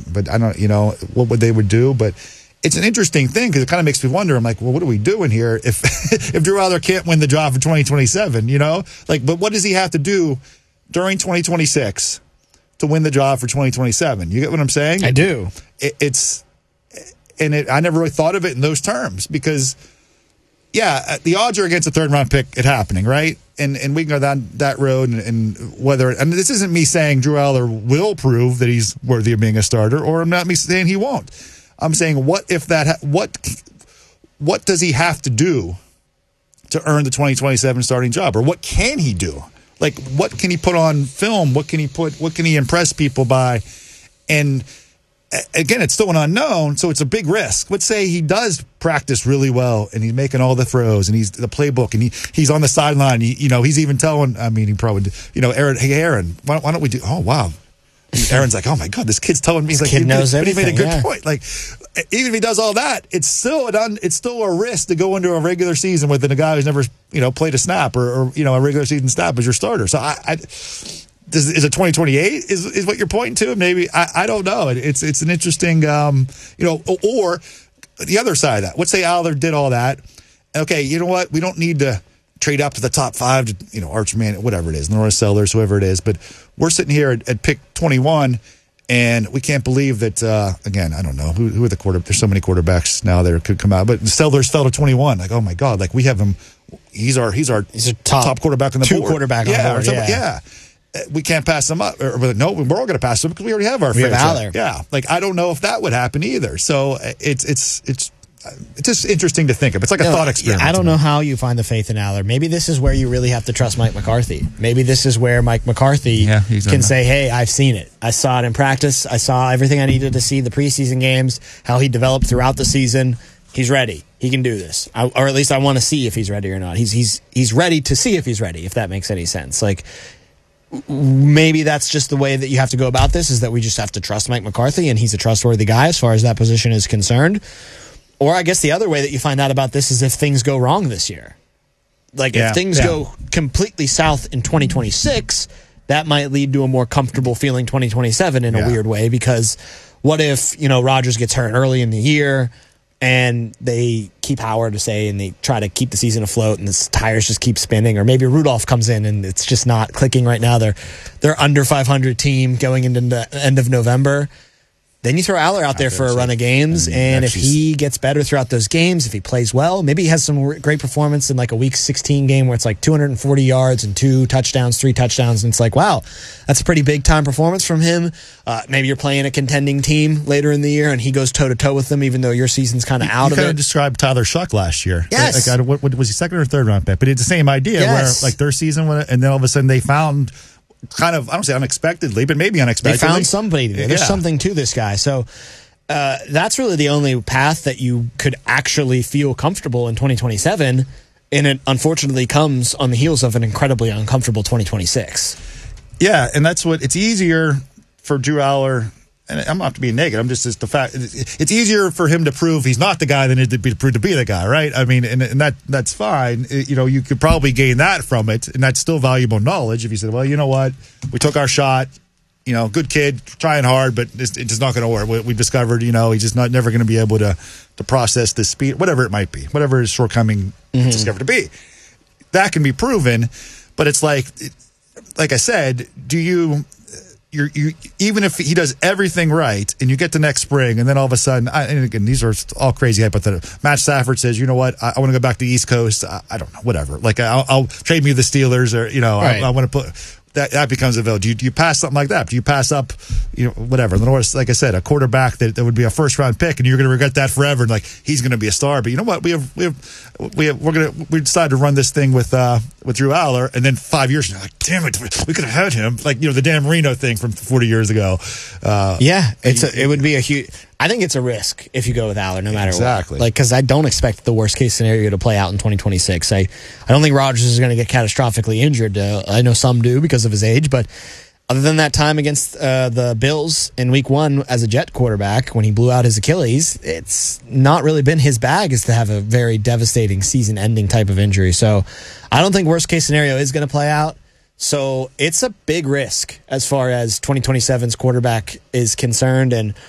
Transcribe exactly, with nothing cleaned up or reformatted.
but I don't, you know, what would they would do, but it's an interesting thing because it kind of makes me wonder. I'm like, well, what are we doing here if if Drew Aller can't win the job for twenty twenty-seven? You know, like, but what does he have to do during twenty twenty-six to win the job for twenty twenty-seven? You get what I'm saying? I do. It, it's and it, I never really thought of it in those terms because, yeah, the odds are against a third round pick it happening, right? And and we can go down that road and, and whether and this isn't me saying Drew Aller will prove that he's worthy of being a starter, or I'm not me saying he won't. I'm saying, what if that? What what does he have to do to earn the twenty twenty-seven starting job, or what can he do? Like, what can he put on film? What can he put? What can he impress people by? And again, it's still an unknown, so it's a big risk. Let's say he does practice really well, and he's making all the throws, and he's the playbook, and he he's on the sideline. He, you know, he's even telling. I mean, he probably, you know, Aaron. Hey, Aaron, why, why don't we do? Oh, wow. Aaron's like, oh my God, this kid's telling me. He's this like, kid knows but everything. He made a good yeah. point. Like, even if he does all that, it's still an un, it's still a risk to go into a regular season with a guy who's never, you know, played a snap or, or you know, a regular season snap as your starter. So I, I does, is it twenty twenty-eight is is what you're pointing to? Maybe I, I don't know. It, it's it's an interesting, um, you know, or the other side of that. Let's say Aller did all that. Okay, you know what? We don't need to trade up to the top five to, you know, Arch Manning, whatever it is, Norris Sellers, whoever it is. But we're sitting here at, at pick twenty-one, and we can't believe that, uh, again, I don't know, who, who are the quarterbacks? There's so many quarterbacks now that could come out. But Sellers fell to twenty-one. Like, oh, my God, like we have him. He's our he's our he's a top, top quarterback on the two board. quarterback on yeah, the board, yeah. yeah. We can't pass him up. Or, or, no, we're all going to pass him because we already have our we have franchise. Aller. Yeah, like I don't know if that would happen either. So it's it's it's it's just interesting to think of. It's like a no, thought experiment. I don't know how you find the faith in Aller. Maybe this is where you really have to trust Mike McCarthy. Maybe this is where Mike McCarthy yeah, can say, hey, I've seen it. I saw it in practice. I saw everything I needed to see the preseason games, how he developed throughout the season. He's ready. He can do this. I, or at least I want to see if he's ready or not. He's he's he's ready to see if he's ready, if that makes any sense. Like, maybe that's just the way that you have to go about this, is that we just have to trust Mike McCarthy, and he's a trustworthy guy as far as that position is concerned. Or I guess the other way that you find out about this is if things go wrong this year. Like, yeah, if things yeah. go completely south in twenty twenty-six, that might lead to a more comfortable feeling twenty twenty-seven in a yeah. weird way, because what if, you know, Rodgers gets hurt early in the year and they keep Howard to say, and they try to keep the season afloat, and the tires just keep spinning, or maybe Rudolph comes in and it's just not clicking right now. They're they're under five hundred team going into the end of November. Then you throw Aller out there for a run of games, and if he gets better throughout those games, if he plays well, maybe he has some great performance in like a week sixteen game where it's like two hundred forty yards and two touchdowns, three touchdowns, and it's like, wow, that's a pretty big time performance from him. Uh, maybe you're playing a contending team later in the year, and he goes toe to toe with them, even though your season's kind of out you of kind it. of described Tyler Shuck last year. Yes, like, what, what was he, second or third round pick? But it's the same idea, yes. where like their season went, and then all of a sudden they found. Kind of, I don't say unexpectedly, but maybe unexpectedly. They found somebody. There's yeah. something to this guy. So uh, that's really the only path that you could actually feel comfortable in twenty twenty-seven. And it unfortunately comes on the heels of an incredibly uncomfortable twenty twenty-six. Yeah, and that's what, it's easier for Drew Aller, and I'm not to be negative, I'm just, it's the fact, it's easier for him to prove he's not the guy than it to be, to prove to be the guy, right? I mean, and, and that that's fine. It, you know, you could probably gain that from it, and that's still valuable knowledge if you said, well, you know what, we took our shot, you know, good kid, trying hard, but it's, it's just not going to work. We, we discovered, you know, he's just not never going to be able to to process this speed, whatever it might be, whatever his shortcoming mm-hmm. is discovered to be. That can be proven, but it's like, like I said, do you... You're, you even if he does everything right and you get to next spring and then all of a sudden I, and again these are all crazy hypotheticals. Matt Stafford says, you know what, I, I want to go back to the East Coast. I, I don't know, whatever. Like I'll, I'll trade me the Steelers, or you know right. I, I want to put that that becomes available. Do you, do you pass something like that? Do you pass up, you know, whatever? In other words, like I said, a quarterback that, that would be a first round pick, and you're going to regret that forever. And like he's going to be a star, but you know what? We have we have we have, we're gonna we decided to run this thing with uh with Drew Aller, and then five years from now, like damn it, we could have had him. Like you know the Dan Marino thing from forty years ago. Uh, yeah, it's a, it would be a huge. I think it's a risk if you go with Aller, no matter exactly. what. Like, because I don't expect the worst case scenario to play out in twenty twenty-six. I, I don't think Rodgers is going to get catastrophically injured. Uh, I know some do because of his age, but other than that time against uh, the Bills in week one as a Jet quarterback when he blew out his Achilles, it's not really been his bag is to have a very devastating season-ending type of injury. So I don't think worst case scenario is going to play out. So it's a big risk as far as twenty twenty-seven's quarterback is concerned. And